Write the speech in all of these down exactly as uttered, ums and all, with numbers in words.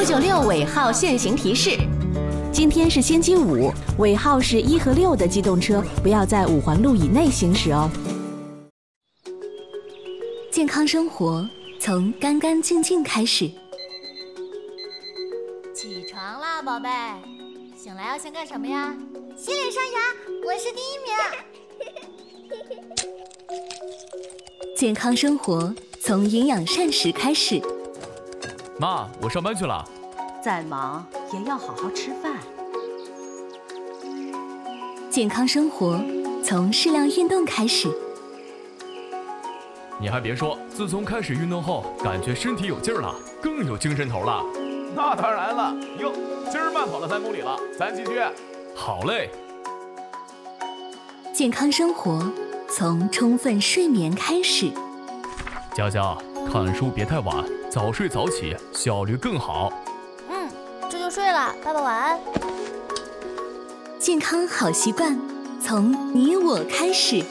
九六尾号限行提示：今天是星期五，尾号是一和六的机动车不要在五环路以内行驶哦。 健康生活从干干净净开始。 起床啦，宝贝！醒来要先干什么呀？ 洗脸刷牙，我是第一名。 健康生活从营养膳食开始。 妈，我上班去了。 再忙也要好好吃饭。 健康生活从适量运动开始。 你还别说，自从开始运动后，感觉身体有劲儿了，更有精神头了。 那当然了，哟，今儿慢跑了三公里了，咱继续。 好嘞。 健康生活从充分睡眠开始。 佳佳，看书别太晚，早睡早起，效率更好。 嗯，这就睡了，爸爸晚安。 健康好习惯从你我开始。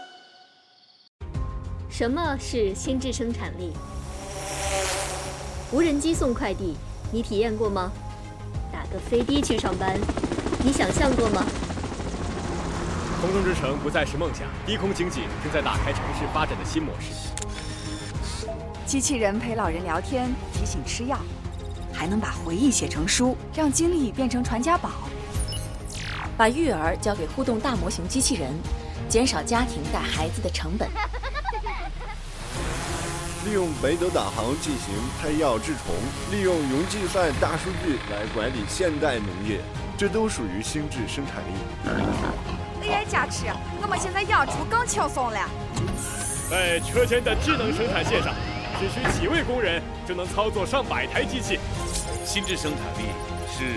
什么是心智生产力？无人机送快递，你体验过吗？打个飞的去上班，你想象过吗？ 空中之城不再是梦想，低空经济正在打开城市发展的新模式。 机器人陪老人聊天，提醒吃药，还能把回忆写成书，让经历变成传家宝。 把育儿交给互动大模型机器人，减少家庭带孩子的成本。 利用北斗导航进行胎药治虫，利用云计算大数据来管理现代农业，这都属于心智生产力。 A I 加持，我们现在养猪更轻松了。 在车间的智能生产线上，只需几位工人就能操作上百台机器。 心智生产力是